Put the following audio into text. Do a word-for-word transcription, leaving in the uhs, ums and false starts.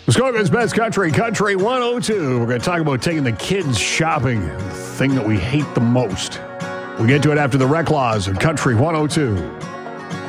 Muskoka's Best Country, Country one oh two. We're going to talk about taking the kids shopping, the thing that we hate the most. We'll get to it after the Rec Laws of Country one oh two.